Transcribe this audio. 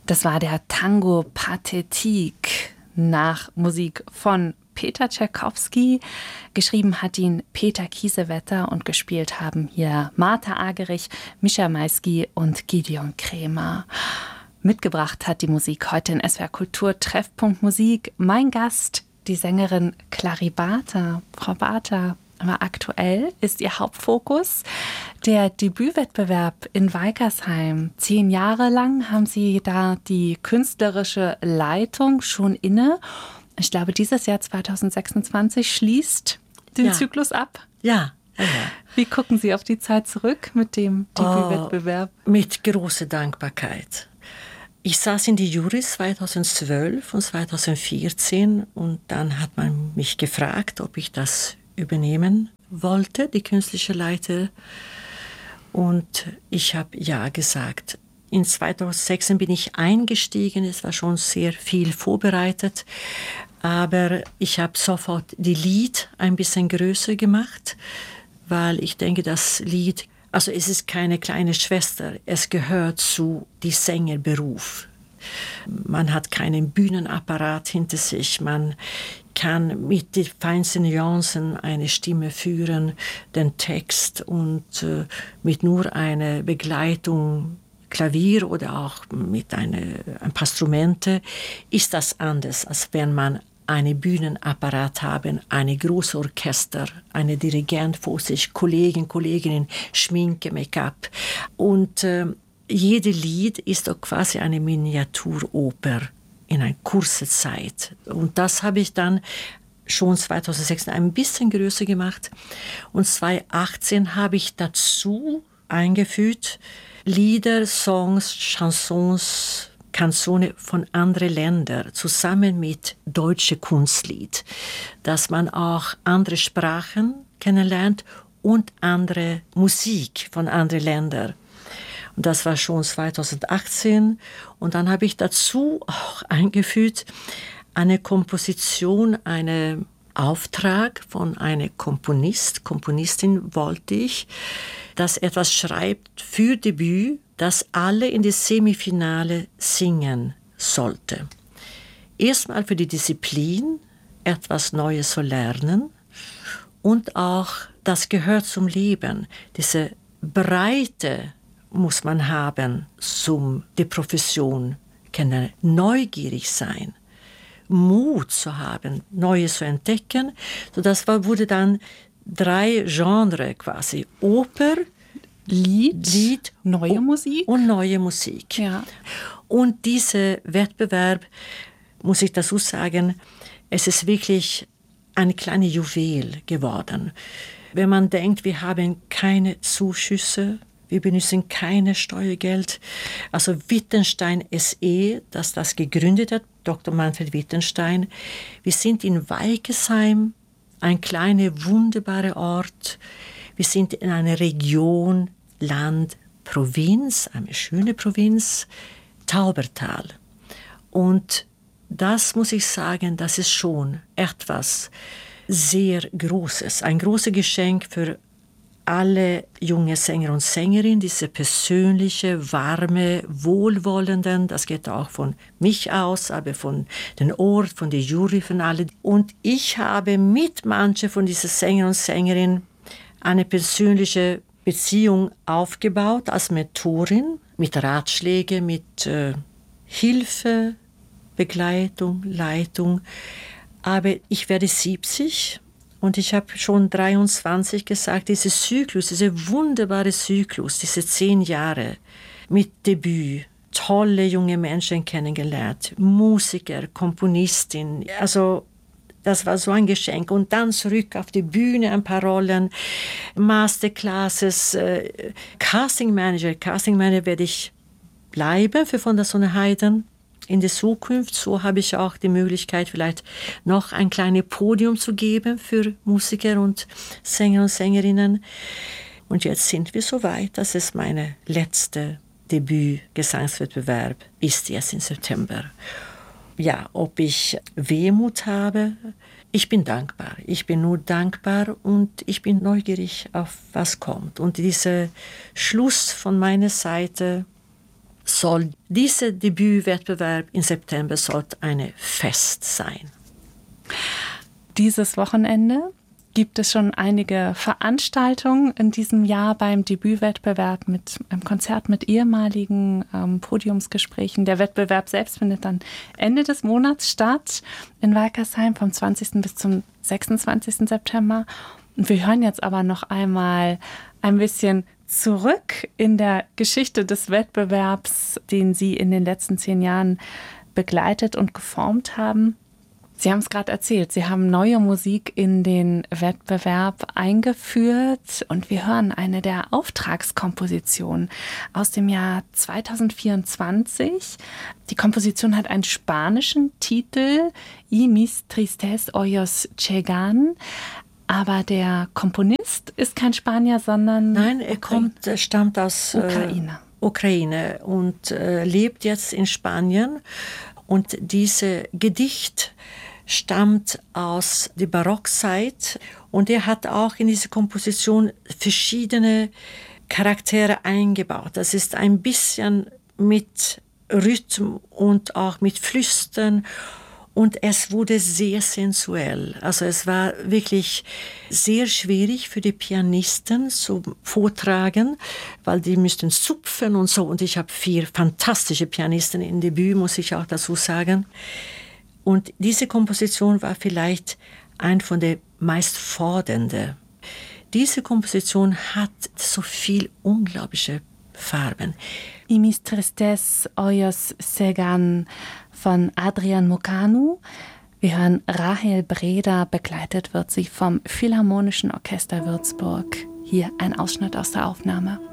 Das war der Tango Pathétique nach Musik von Peter Tschaikowski. Geschrieben hat ihn Peter Kiesewetter und gespielt haben hier Martha Agerich, Mischa Maisky und Gideon Kremer. Mitgebracht hat die Musik heute in SWR Kultur Treffpunkt Musik. Mein Gast, die Sängerin Clary Barther. Frau Barther, aber aktuell ist Ihr Hauptfokus der Debütwettbewerb in Weikersheim. 10 Jahre lang haben Sie da die künstlerische Leitung schon inne. Ich glaube, dieses Jahr 2026 schließt den Zyklus ab. Ja. Wie gucken Sie auf die Zeit zurück mit dem Debütwettbewerb? Mit großer Dankbarkeit. Ich saß in die Jury 2012 und 2014 und dann hat man mich gefragt, ob ich das übernehmen wollte, die künstliche Leiter. Und ich habe ja gesagt. In 2006 bin ich eingestiegen, es war schon sehr viel vorbereitet, aber ich habe sofort die Lied ein bisschen größer gemacht, weil ich denke, das Lied, also es ist keine kleine Schwester, es gehört zu dem Sängerberuf. Man hat keinen Bühnenapparat hinter sich, man kann mit den feinsten Nuancen eine Stimme führen, den Text und mit nur einer Begleitung, Klavier oder auch mit ein paar Instrumente, ist das anders, als wenn man einen Bühnenapparat haben, eine große Orchester, eine Dirigent vor sich, Kolleginnen, Schminke, Make-up. Und jedes Lied ist auch quasi eine Miniaturoper in einer kurzen Zeit. Und das habe ich dann schon 2006 ein bisschen größer gemacht. Und 2018 habe ich dazu eingefügt Lieder, Songs, Chansons, Canzone von anderen Ländern zusammen mit deutsche Kunstlied, dass man auch andere Sprachen kennenlernt und andere Musik von anderen Ländern. Und das war schon 2018. Und dann habe ich dazu auch eingefügt eine Komposition, einen Auftrag von einer Komponistin wollte ich, dass etwas schreibt für Debüt, das alle in die Semifinale singen sollte. Erstmal für die Disziplin, etwas Neues zu lernen und auch, das gehört zum Leben, diese Breite muss man haben, die Profession kennen, neugierig sein, Mut zu haben, Neues zu entdecken. So das wurde dann 3 Genres quasi, Oper, Lied, neue Musik und neue Musik. Ja. Und dieser Wettbewerb, muss ich dazu sagen, es ist wirklich ein kleines Juwel geworden. Wenn man denkt, wir haben keine Zuschüsse, wir benutzen keine Steuergeld. Also Wittgenstein SE, das gegründet hat, Dr. Manfred Wittgenstein. Wir sind in Weikersheim, ein kleiner, wunderbarer Ort. Wir sind in einer Region, Land, Provinz, eine schöne Provinz, Taubertal. Und das muss ich sagen, das ist schon etwas sehr Großes. Ein großes Geschenk für alle junge Sänger und Sängerinnen, diese persönliche, warme, wohlwollenden, das geht auch von mich aus, aber von den Ort, von der Jury, von allen. Und ich habe mit manchen von diesen Sängern und Sängerinnen eine persönliche Beziehung aufgebaut als Mentorin, mit Ratschlägen, mit Hilfe, Begleitung, Leitung. Aber ich werde 70 und ich habe schon 23 gesagt, dieser Zyklus, dieser wunderbare Zyklus, diese 10 Jahre mit Debüt, tolle junge Menschen kennengelernt, Musiker, Komponistin, also das war so ein Geschenk. Und dann zurück auf die Bühne, ein paar Rollen, Masterclasses, Casting Manager werde ich bleiben für von der Sonne Heiden in der Zukunft. So habe ich auch die Möglichkeit, vielleicht noch ein kleines Podium zu geben für Musiker und Sänger und Sängerinnen. Und jetzt sind wir so weit, dass es meine letzte Debüt-Gesangswettbewerb ist jetzt im September. Ja, ob ich Wehmut habe, ich bin dankbar. Ich bin nur dankbar und ich bin neugierig auf was kommt. Und dieser Schluss von meiner Seite, soll dieser Debütwettbewerb im September sollte ein Fest sein. Dieses Wochenende gibt es schon einige Veranstaltungen in diesem Jahr beim Debütwettbewerb mit einem Konzert mit ehemaligen Podiumsgesprächen. Der Wettbewerb selbst findet dann Ende des Monats statt in Walkersheim vom 20. bis zum 26. September. Und wir hören jetzt aber noch einmal ein bisschen zurück in der Geschichte des Wettbewerbs, den Sie in den letzten 10 Jahren begleitet und geformt haben. Sie haben es gerade erzählt, Sie haben neue Musik in den Wettbewerb eingeführt und wir hören eine der Auftragskompositionen aus dem Jahr 2024. Die Komposition hat einen spanischen Titel, Y mis tristes ojos llegan, aber der Komponist ist kein Spanier, sondern... Nein, er stammt aus Ukraine und lebt jetzt in Spanien. Und dieses Gedicht stammt aus der Barockzeit und er hat auch in diese Komposition verschiedene Charaktere eingebaut. Das ist ein bisschen mit Rhythm und auch mit Flüstern und es wurde sehr sensuell. Also es war wirklich sehr schwierig für die Pianisten zu vortragen, weil die müssten zupfen und so. Und ich habe 4 fantastische Pianisten im Debüt, muss ich auch dazu sagen. Und diese Komposition war vielleicht ein von den meist fordernden. Diese Komposition hat so viel unglaubliche Farben. Y mis tristes ojos llegan von Adrian Mocanu. Wir hören Rahel Breda, begleitet wird sie vom Philharmonischen Orchester Würzburg. Hier ein Ausschnitt aus der Aufnahme.